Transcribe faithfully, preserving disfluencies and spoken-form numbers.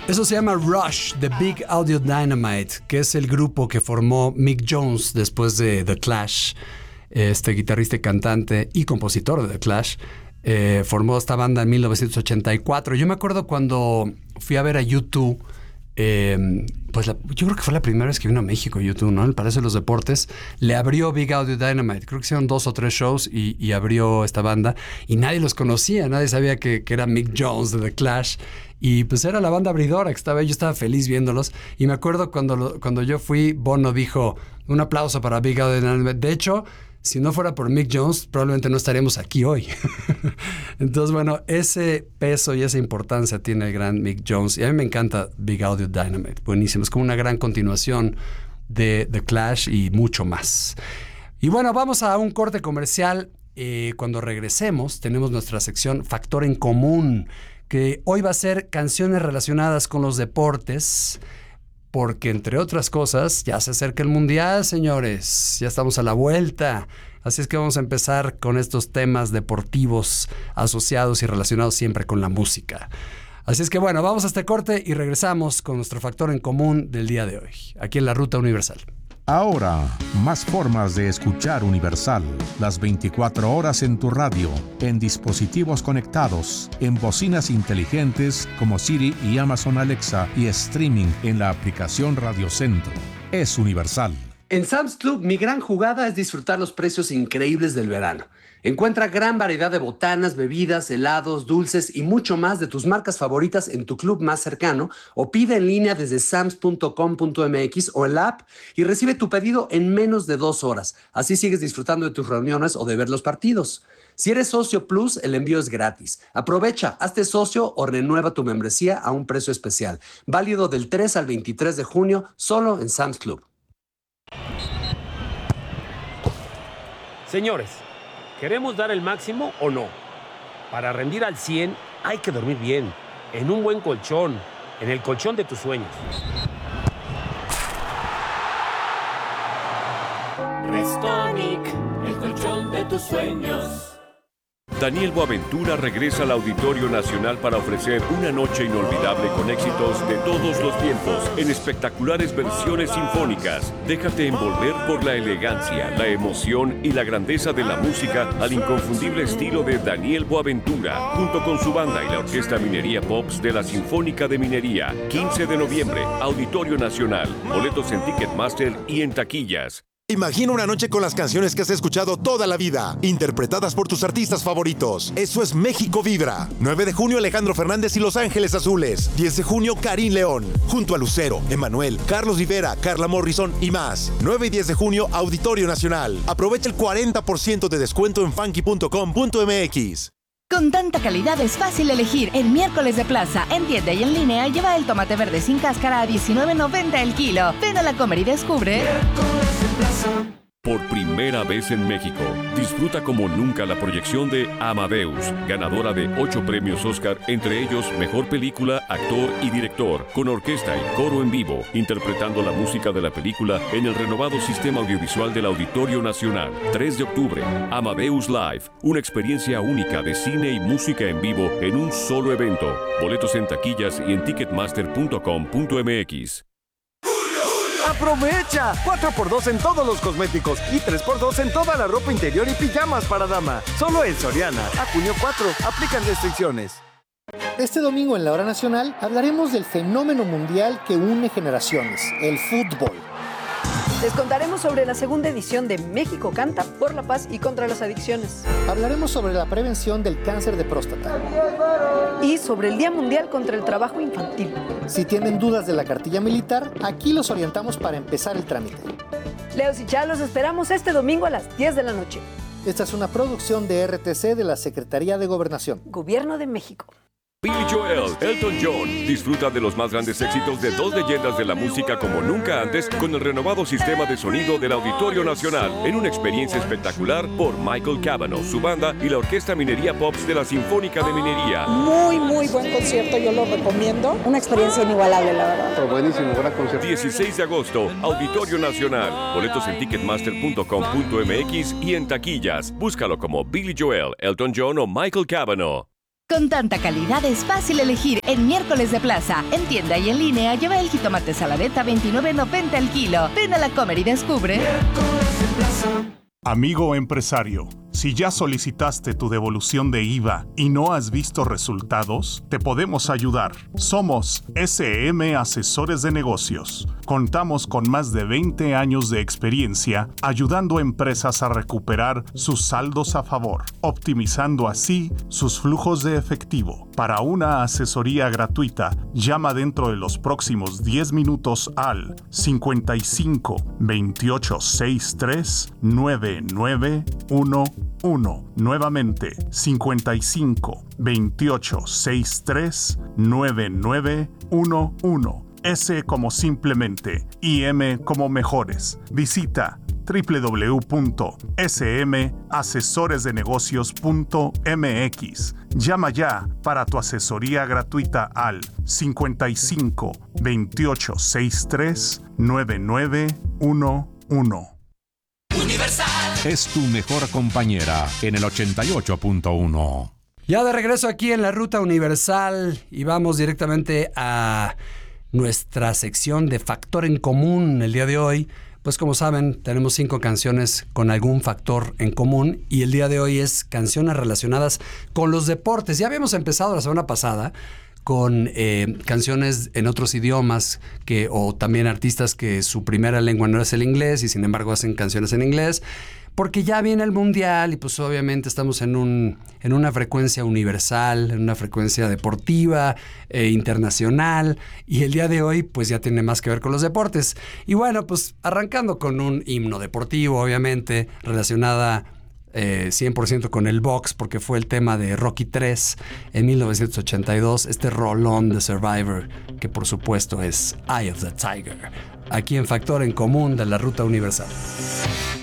Eso se llama Rush, The Big Audio Dynamite, que es el grupo que formó Mick Jones después de The Clash, este guitarrista y cantante y compositor de The Clash. Eh, formó esta banda en mil novecientos ochenta y cuatro. Yo me acuerdo cuando fui a ver a U dos, eh, pues la, yo creo que fue la primera vez que vino a México U dos, ¿no? El Palacio de los Deportes. Le abrió Big Audio Dynamite. Creo que hicieron dos o tres shows y, y abrió esta banda. Y nadie los conocía, nadie sabía que, que era Mick Jones de The Clash. Y pues era la banda abridora que estaba, yo estaba feliz viéndolos. Y me acuerdo cuando, lo, cuando yo fui, Bono dijo, un aplauso para Big Audio Dynamite. De hecho, si no fuera por Mick Jones, probablemente no estaríamos aquí hoy. Entonces, bueno, ese peso y esa importancia tiene el gran Mick Jones. Y a mí me encanta Big Audio Dynamite. Buenísimo. Es como una gran continuación de The Clash y mucho más. Y bueno, vamos a un corte comercial. Eh, cuando regresemos, tenemos nuestra sección Factor en Común, que hoy va a ser canciones relacionadas con los deportes. Porque, entre otras cosas, ya se acerca el Mundial, señores. Ya estamos a la vuelta. Así es que vamos a empezar con estos temas deportivos asociados y relacionados siempre con la música. Así es que, bueno, vamos a este corte y regresamos con nuestro factor en común del día de hoy, aquí en la Ruta Universal. Ahora, más formas de escuchar Universal. Las veinticuatro horas en tu radio, en dispositivos conectados, en bocinas inteligentes como Siri y Amazon Alexa y streaming en la aplicación Radio Centro. Es Universal. En Sam's Club, mi gran jugada es disfrutar los precios increíbles del verano. Encuentra gran variedad de botanas, bebidas, helados, dulces y mucho más de tus marcas favoritas en tu club más cercano o pide en línea desde sams punto com punto m x o en la app y recibe tu pedido en menos de dos horas. Así sigues disfrutando de tus reuniones o de ver los partidos. Si eres socio Plus, el envío es gratis. Aprovecha, hazte socio o renueva tu membresía a un precio especial. Válido del tres al veintitrés de junio, solo en Sam's Club. Señores, ¿queremos dar el máximo o no? Para rendir al cien hay que dormir bien, en un buen colchón, en el colchón de tus sueños. Restonic, el colchón de tus sueños. Daniel Boaventura regresa al Auditorio Nacional para ofrecer una noche inolvidable con éxitos de todos los tiempos en espectaculares versiones sinfónicas. Déjate envolver por la elegancia, la emoción y la grandeza de la música al inconfundible estilo de Daniel Boaventura, junto con su banda y la Orquesta Minería Pops de la Sinfónica de Minería. quince de noviembre, Auditorio Nacional. Boletos en Ticketmaster y en taquillas. Imagina una noche con las canciones que has escuchado toda la vida, interpretadas por tus artistas favoritos. Eso es México Vibra. nueve de junio, Alejandro Fernández y Los Ángeles Azules. diez de junio, Karim León. Junto a Lucero, Emanuel, Carlos Rivera, Carla Morrison y más. nueve y diez de junio, Auditorio Nacional. Aprovecha el cuarenta por ciento de descuento en funky punto com punto m x. Con tanta calidad es fácil elegir. El miércoles de plaza, en tienda y en línea, lleva el tomate verde sin cáscara a diecinueve noventa el kilo. Ven a la Comer y descubre. Por primera vez en México, disfruta como nunca la proyección de Amadeus, ganadora de ocho premios Oscar, entre ellos Mejor Película, Actor y Director, con orquesta y coro en vivo, interpretando la música de la película en el renovado sistema audiovisual del Auditorio Nacional. tres de octubre, Amadeus Live, una experiencia única de cine y música en vivo en un solo evento. Boletos en taquillas y en ticketmaster punto com punto m x. ¡Aprovecha! cuatro por dos en todos los cosméticos y tres por dos en toda la ropa interior y pijamas para dama. Solo en Soriana. A junio cuatro. Aplican restricciones. Este domingo en la Hora Nacional hablaremos del fenómeno mundial que une generaciones, el fútbol. Les contaremos sobre la segunda edición de México Canta por la paz y contra las adicciones. Hablaremos sobre la prevención del cáncer de próstata. Y sobre el Día Mundial contra el Trabajo Infantil. Si tienen dudas de la cartilla militar, aquí los orientamos para empezar el trámite. Leos y Chá, los esperamos este domingo a las diez de la noche. Esta es una producción de R T C de la Secretaría de Gobernación. Gobierno de México. Billy Joel, Elton John. Disfruta de los más grandes éxitos de dos leyendas de la música como nunca antes con el renovado sistema de sonido del Auditorio Nacional en una experiencia espectacular por Michael Cavanaugh, su banda y la Orquesta Minería Pops de la Sinfónica de Minería. Muy, muy buen concierto, yo lo recomiendo. Una experiencia inigualable, la verdad. Oh, buenísimo, gran concierto. dieciséis de agosto, Auditorio Nacional. Boletos en ticketmaster punto com punto m x y en taquillas. Búscalo como Billy Joel, Elton John o Michael Cavanaugh. Con tanta calidad es fácil elegir en Miércoles de Plaza. En tienda y en línea lleva el jitomate saladeta veintinueve noventa el kilo. Ven a la Comer y descubre. Miércoles de Plaza. Amigo empresario, si ya solicitaste tu devolución de I V A y no has visto resultados, te podemos ayudar. Somos S M Asesores de Negocios. Contamos con más de veinte años de experiencia ayudando a empresas a recuperar sus saldos a favor, optimizando así sus flujos de efectivo. Para una asesoría gratuita, llama dentro de los próximos diez minutos al cincuenta y cinco, veintiocho, sesenta y tres, nueve nueve uno uno. Nuevamente, cincuenta y cinco, veintiocho, sesenta y tres, nueve nueve uno uno. S como simplemente y M como mejores. Visita doble u doble u doble u punto s m asesores de negocios punto m x. Llama ya para tu asesoría gratuita al cincuenta y cinco, veintiocho, sesenta y tres, nueve nueve uno uno. Universal es tu mejor compañera en el ochenta y ocho punto uno. Ya de regreso aquí en la Ruta Universal y vamos directamente a nuestra sección de Factor en Común. El día de hoy, pues como saben, tenemos cinco canciones con algún factor en común y el día de hoy es canciones relacionadas con los deportes. Ya habíamos empezado la semana pasada con eh, canciones en otros idiomas que, o también artistas que su primera lengua no es el inglés y sin embargo hacen canciones en inglés, porque ya viene el mundial y pues obviamente estamos en, un, en una frecuencia universal, en una frecuencia deportiva, eh, internacional, y el día de hoy pues ya tiene más que ver con los deportes. Y bueno, pues arrancando con un himno deportivo, obviamente, relacionada Eh, cien por ciento con el box, porque fue el tema de Rocky tres en mil novecientos ochenta y dos, este rolón de Survivor, que por supuesto es Eye of the Tiger, aquí en Factor en Común de la Ruta Universal.